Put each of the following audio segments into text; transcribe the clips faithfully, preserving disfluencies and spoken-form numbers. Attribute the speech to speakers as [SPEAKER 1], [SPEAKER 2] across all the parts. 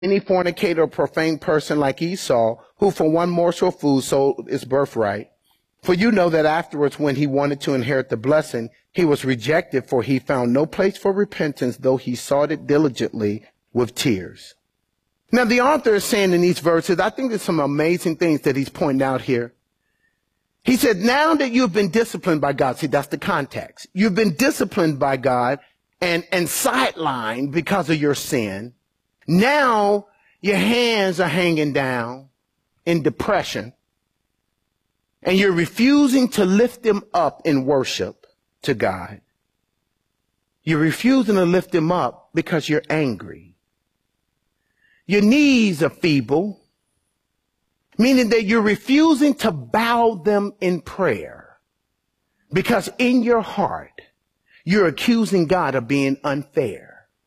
[SPEAKER 1] any fornicator or profane person like Esau, who for one morsel of food sold his birthright. For you know that afterwards, when he wanted to inherit the blessing, he was rejected, for he found no place for repentance, though he sought it diligently with tears. Now, the author is saying in these verses, I think there's some amazing things that he's pointing out here. He said, now that you've been disciplined by God, see, that's the context. You've been disciplined by God and, and sidelined because of your sin. Now your hands are hanging down in depression, and you're refusing to lift them up in worship to God. You're refusing to lift them up because you're angry. Your knees are feeble, meaning that you're refusing to bow them in prayer because in your heart, you're accusing God of being unfair.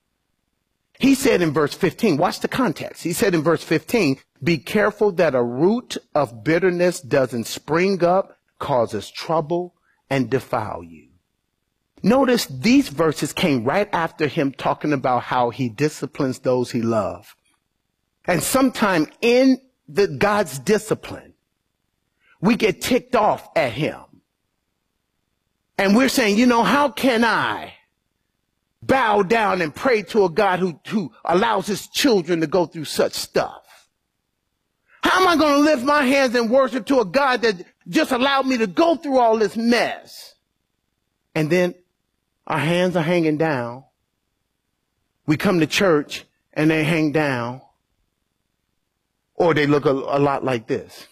[SPEAKER 1] He said in verse fifteen, watch the context. He said in verse fifteen, be careful that a root of bitterness doesn't spring up, causes trouble, and defile you. Notice these verses came right after him talking about how he disciplines those he loves. And sometime in the God's discipline, we get ticked off at him. And we're saying, you know, how can I bow down and pray to a God who, who allows his children to go through such stuff? How am I going to lift my hands and worship to a God that just allowed me to go through all this mess? And then our hands are hanging down. We come to church and they hang down. Or they look a, a lot like this.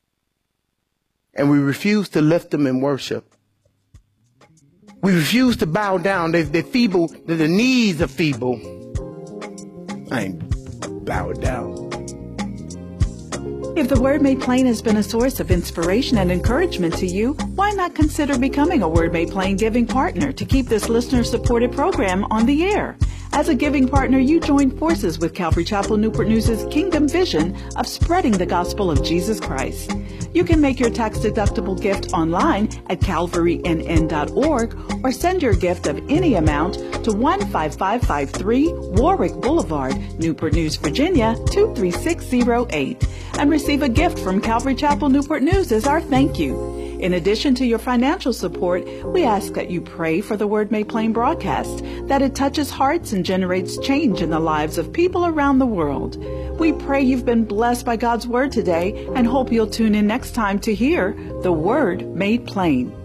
[SPEAKER 1] And we refuse to lift them in worship. We refuse to bow down. They, they're feeble. They're, the knees are feeble. I ain't bowed down.
[SPEAKER 2] If the Word Made Plain has been a source of inspiration and encouragement to you, why not consider becoming a Word Made Plain giving partner to keep this listener-supported program on the air? As a giving partner, you join forces with Calvary Chapel Newport News' Kingdom Vision of spreading the gospel of Jesus Christ. You can make your tax-deductible gift online at calvary n n dot org or send your gift of any amount to one five five five three Warwick Boulevard, Newport News, Virginia two three six zero eight, and receive a gift from Calvary Chapel Newport News as our thank you. In addition to your financial support, we ask that you pray for the Word Made Plain broadcast, that it touches hearts and generates change in the lives of people around the world. We pray you've been blessed by God's Word today and hope you'll tune in next time to hear the Word Made Plain.